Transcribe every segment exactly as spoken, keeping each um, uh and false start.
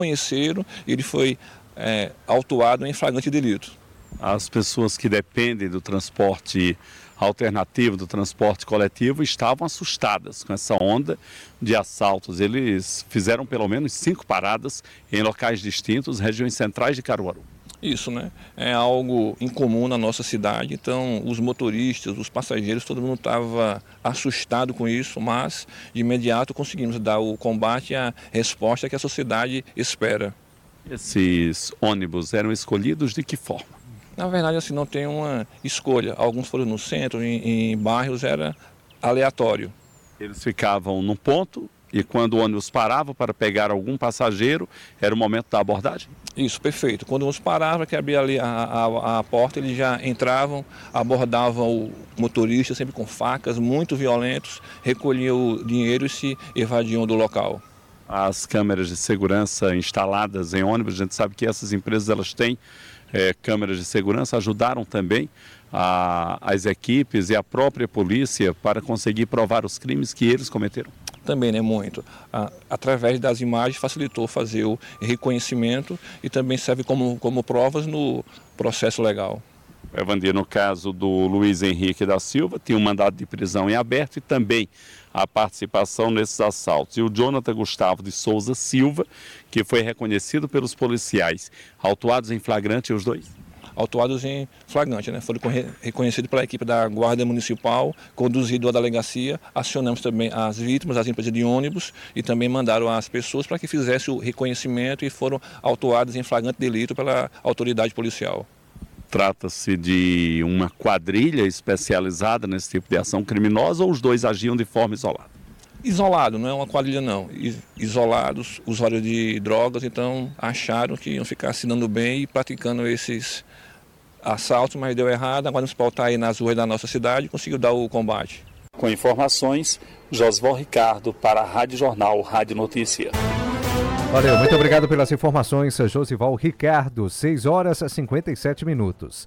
Conheceram, ele foi é, autuado em flagrante delito. As pessoas que dependem do transporte alternativo, do transporte coletivo, estavam assustadas com essa onda de assaltos. Eles fizeram pelo menos cinco paradas em locais distintos, regiões centrais de Caruaru. Isso, né? É algo incomum na nossa cidade, então os motoristas, os passageiros, todo mundo estava assustado com isso, mas de imediato conseguimos dar o combate e a resposta que a sociedade espera. Esses ônibus eram escolhidos de que forma? Na verdade, assim, não tem uma escolha. Alguns foram no centro, em, em bairros, era aleatório. Eles ficavam num ponto e quando o ônibus parava para pegar algum passageiro, era o momento da abordagem? Isso, perfeito. Quando o ônibus parava, que abria ali a, a, a porta, eles já entravam, abordavam o motorista, sempre com facas, muito violentos, recolhiam o dinheiro e se evadiam do local. As câmeras de segurança instaladas em ônibus, a gente sabe que essas empresas elas têm é, câmeras de segurança, ajudaram também a, as equipes e a própria polícia para conseguir provar os crimes que eles cometeram. Também, né, muito. Ah, através das imagens facilitou fazer o reconhecimento e também serve como, como provas no processo legal. Evandir, no caso do Luiz Henrique da Silva, tinha um mandado de prisão em aberto e também a participação nesses assaltos. E o Jonathan Gustavo de Souza Silva, que foi reconhecido pelos policiais, autuados em flagrante os dois? Autuados em flagrante, né? Foram reconhecidos pela equipe da Guarda Municipal, conduzido à delegacia, acionamos também as vítimas, as empresas de ônibus e também mandaram as pessoas para que fizessem o reconhecimento e foram autuados em flagrante delito pela autoridade policial. Trata-se de uma quadrilha especializada nesse tipo de ação criminosa ou os dois agiam de forma isolada? Isolado, não é uma quadrilha não. Isolados, usuários de drogas, então acharam que iam ficar se dando bem e praticando esses assaltos, mas deu errado. Agora nos pautar aí nas ruas da nossa cidade e conseguiu dar o combate. Com informações, Josval Ricardo para a Rádio Jornal, Rádio Notícia. Valeu, muito obrigado pelas informações, Josival Ricardo, seis horas e cinquenta e sete minutos.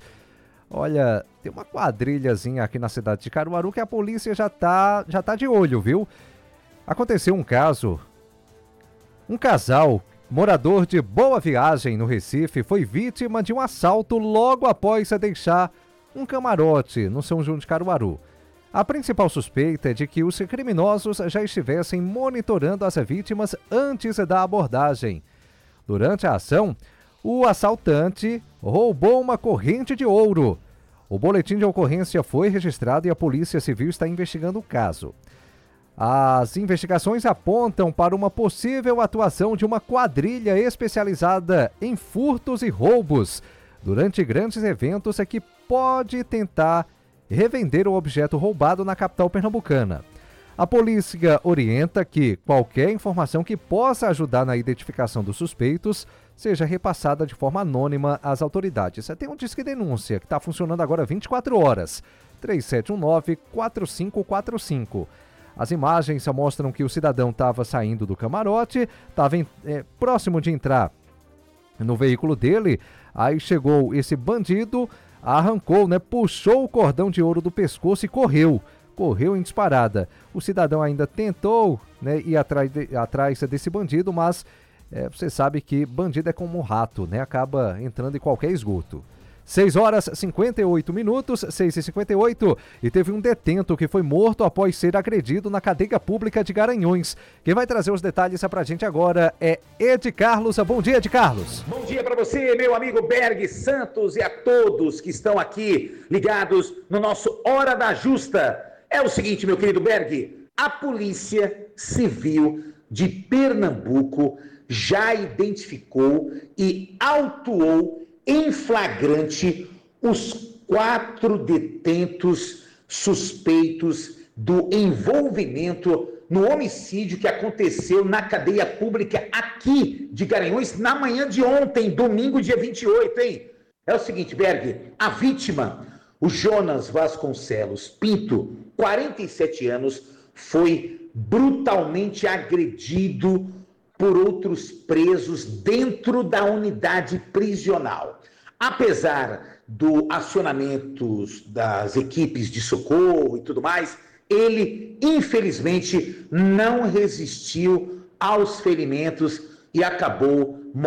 Olha, tem uma quadrilhazinha aqui na cidade de Caruaru que a polícia já tá, já tá de olho, viu? Aconteceu um caso, um casal, morador de Boa Viagem, no Recife, foi vítima de um assalto logo após deixar um camarote no São João de Caruaru. A principal suspeita é de que os criminosos já estivessem monitorando as vítimas antes da abordagem. Durante a ação, o assaltante roubou uma corrente de ouro. O boletim de ocorrência foi registrado e a Polícia Civil está investigando o caso. As investigações apontam para uma possível atuação de uma quadrilha especializada em furtos e roubos durante grandes eventos que pode tentar revender o objeto roubado na capital pernambucana. A polícia orienta que qualquer informação que possa ajudar na identificação dos suspeitos seja repassada de forma anônima às autoridades. Tem um Disque Denúncia que está funcionando agora vinte e quatro horas, três sete um nove, quatro cinco quatro cinco. As imagens mostram que o cidadão estava saindo do camarote, estava é, próximo de entrar no veículo dele, aí chegou esse bandido, arrancou, né, puxou o cordão de ouro do pescoço e correu. Correu em disparada. O cidadão ainda tentou, né, ir atrás, de, atrás desse bandido, mas é, você sabe que bandido é como um rato, né? Acaba entrando em qualquer esgoto. seis horas e cinquenta e oito minutos, seis e cinquenta e oito, e teve um detento que foi morto após ser agredido na cadeia pública de Garanhuns. Quem vai trazer os detalhes pra gente agora é Ed Carlos. Bom dia, Ed Carlos. Bom dia para você, meu amigo Berg Santos, e a todos que estão aqui ligados no nosso Hora da Justa. É o seguinte, meu querido Berg, a Polícia Civil de Pernambuco já identificou e autuou em flagrante os quatro detentos suspeitos do envolvimento no homicídio que aconteceu na cadeia pública aqui de Garanhuns na manhã de ontem, domingo, dia vinte e oito, hein? É o seguinte, Berg, a vítima, o Jonas Vasconcelos Pinto, quarenta e sete anos, foi brutalmente agredido por outros presos dentro da unidade prisional. Apesar do acionamento das equipes de socorro e tudo mais, ele, infelizmente, não resistiu aos ferimentos e acabou